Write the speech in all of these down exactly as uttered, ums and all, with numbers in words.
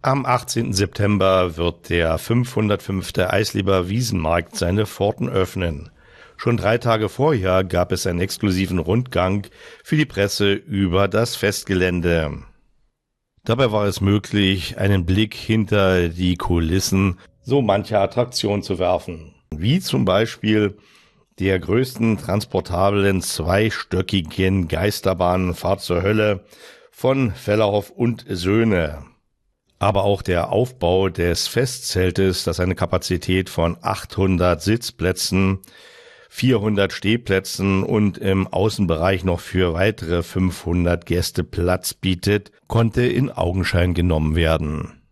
Am achtzehnten September wird der fünfhundertfünfte Eisleber Wiesenmarkt seine Pforten öffnen. Schon drei Tage vorher gab es einen exklusiven Rundgang für die Presse über das Festgelände. Dabei war es möglich, einen Blick hinter die Kulissen so mancher Attraktion zu werfen, wie zum Beispiel der größten transportablen zweistöckigen Geisterbahn Fahrt zur Hölle von Vellerhoff und Söhne. Aber auch der Aufbau des Festzeltes, das eine Kapazität von achthundert Sitzplätzen, vierhundert Stehplätzen und im Außenbereich noch für weitere fünfhundert Gäste Platz bietet, konnte in Augenschein genommen werden.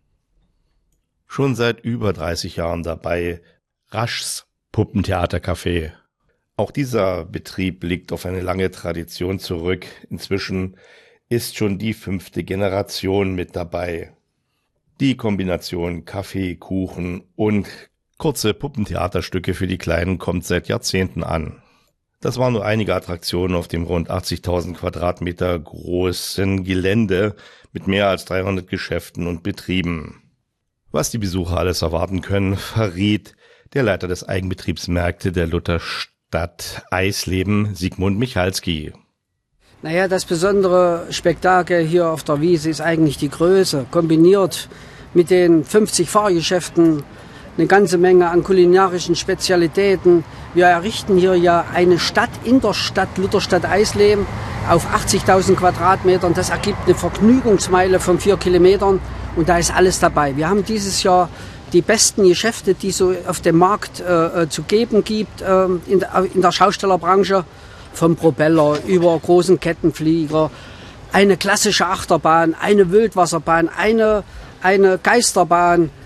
Schon seit über dreißig Jahren dabei Raschs Puppentheatercafé. Auch dieser Betrieb liegt auf eine lange Tradition zurück. Inzwischen ist schon die fünfte Generation mit dabei. Die Kombination Kaffee, Kuchen und kurze Puppentheaterstücke für die Kleinen kommt seit Jahrzehnten an. Das waren nur einige Attraktionen auf dem rund achtzigtausend Quadratmeter großen Gelände mit mehr als dreihundert Geschäften und Betrieben. Was die Besucher alles erwarten können, verriet der Leiter des Eigenbetriebsmärkte der Lutherstadt Eisleben, Sigmund Michalski. Naja, das besondere Spektakel hier auf der Wiese ist eigentlich die Größe, kombiniert mit den fünfzig Fahrgeschäften, eine ganze Menge an kulinarischen Spezialitäten. Wir errichten hier ja eine Stadt in der Stadt Lutherstadt Eisleben auf achtzigtausend Quadratmetern. Das ergibt eine Vergnügungsmeile von vier Kilometern und da ist alles dabei. Wir haben dieses Jahr die besten Geschäfte, die es so auf dem Markt äh, zu geben gibt äh, in, der, in der Schaustellerbranche. Vom Propeller über großen Kettenflieger, eine klassische Achterbahn, eine Wildwasserbahn, eine, eine Geisterbahn,